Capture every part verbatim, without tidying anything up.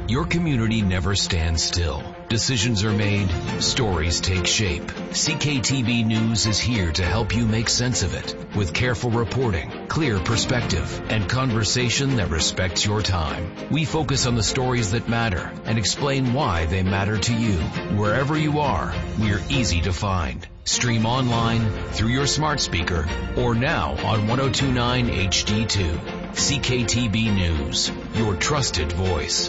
Your community never stands still. Decisions are made, stories take shape. C K T B News is here to help you make sense of it with careful reporting, clear perspective, and conversation that respects your time. We focus on the stories that matter and explain why they matter to you. Wherever you are, we're easy to find. Stream online, through your smart speaker, or now on ten twenty-nine H D two. C K T B News, your trusted voice.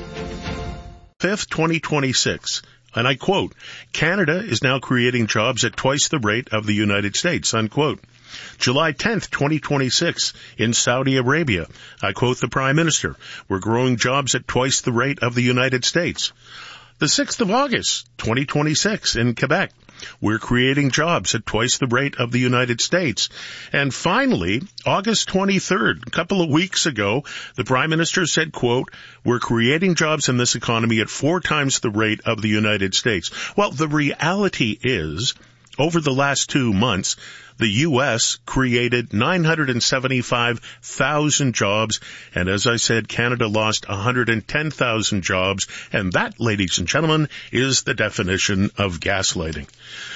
fifth, twenty twenty-six, and I quote, Canada is now creating jobs at twice the rate of the United States, unquote. July tenth, twenty twenty-six, in Saudi Arabia, I quote the Prime Minister, we're growing jobs at twice the rate of the United States. The sixth of August, twenty twenty-six, in Quebec, we're creating jobs at twice the rate of the United States. And finally, August twenty-third, a couple of weeks ago, the Prime Minister said, quote, we're creating jobs in this economy at four times the rate of the United States. Well, the reality is, over the last two months, the U S created nine hundred seventy-five thousand jobs, and as I said, Canada lost one hundred ten thousand jobs, and that, ladies and gentlemen, is the definition of gaslighting.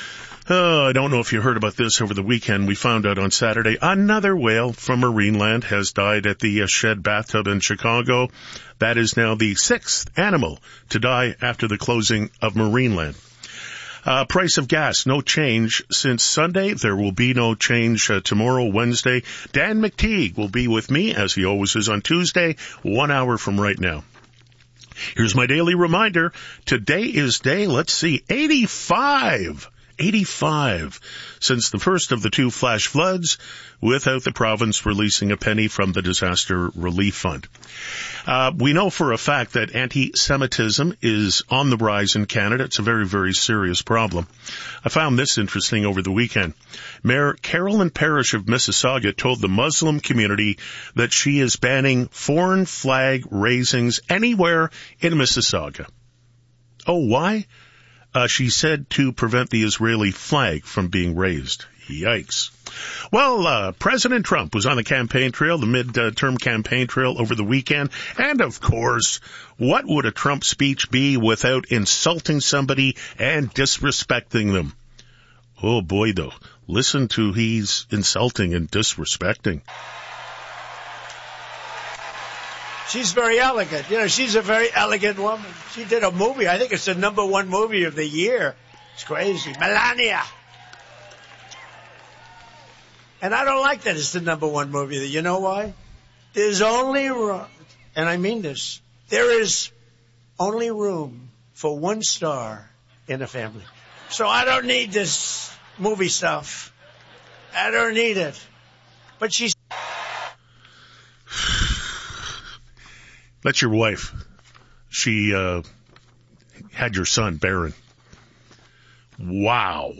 Oh, I don't know if you heard about this over the weekend. We found out on Saturday another whale from Marineland has died at the Shed Bathtub in Chicago. That is now the sixth animal to die after the closing of Marineland. Uh, price of gas, no change since Sunday. There will be no change uh, tomorrow, Wednesday. Dan McTeague will be with me, as he always is on Tuesday, one hour from right now. Here's my daily reminder. Today is day, let's see, eighty-five. eighty-five since the first of the two flash floods, without the province releasing a penny from the Disaster Relief Fund. Uh, we know for a fact that anti-Semitism is on the rise in Canada. It's a very, very serious problem. I found this interesting over the weekend. Mayor Carolyn Parrish of Mississauga told the Muslim community that she is banning foreign flag raisings anywhere in Mississauga. Oh, why? Uh, she said to prevent the Israeli flag from being raised. Yikes. Well, uh, President Trump was on the campaign trail, the mid-term campaign trail over the weekend. And, of course, what would a Trump speech be without insulting somebody and disrespecting them? Oh, boy, though. Listen to he's insulting and disrespecting. She's very elegant. You know, she's a very elegant woman. She did a movie. I think it's the number one movie of the year. It's crazy. Melania. And I don't like that it's the number one movie. You know why? There's only room, and I mean this, there is only room for one star in a family. So I don't need this movie stuff. I don't need it. But she's... That's your wife. She uh had your son, Barron. Wow.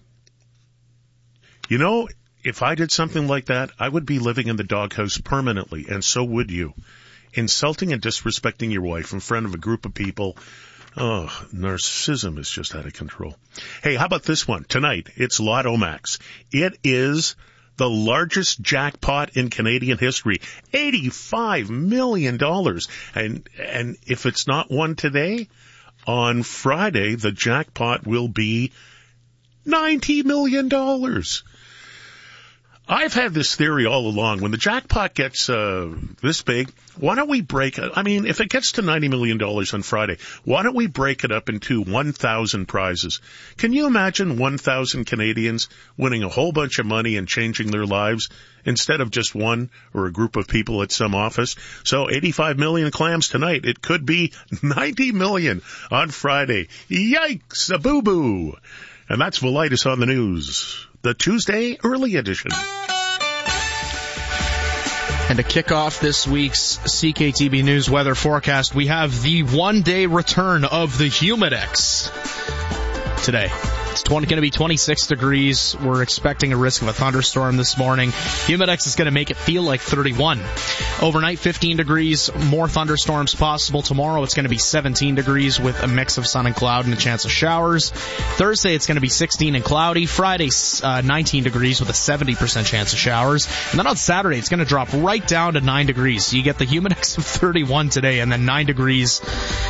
You know, if I did something like that, I would be living in the doghouse permanently, and so would you. Insulting and disrespecting your wife in front of a group of people. Oh, narcissism is just out of control. Hey, how about this one? Tonight, it's Lotto Max. It is the largest jackpot in Canadian history, eighty-five million dollars. And, and if it's not won today, on Friday, the jackpot will be ninety million dollars. I've had this theory all along. When the jackpot gets uh, this big, why don't we break it? I mean, if it gets to ninety million dollars on Friday, why don't we break it up into one thousand prizes? Can you imagine one thousand Canadians winning a whole bunch of money and changing their lives instead of just one or a group of people at some office? So eighty-five million clams tonight. It could be ninety million on Friday. Yikes, a boo-boo. And that's Velitis on the News, the Tuesday early edition. And to kick off this week's C K T B News weather forecast, we have the one-day return of the Humidex today. It's going to be twenty-six degrees. We're expecting a risk of a thunderstorm this morning. Humidex is going to make it feel like thirty-one. Overnight, fifteen degrees. More thunderstorms possible. Tomorrow, it's going to be seventeen degrees with a mix of sun and cloud and a chance of showers. Thursday, it's going to be sixteen and cloudy. Friday, uh, nineteen degrees with a seventy percent chance of showers. And then on Saturday, it's going to drop right down to nine degrees. So you get the Humidex of thirty-one today and then nine degrees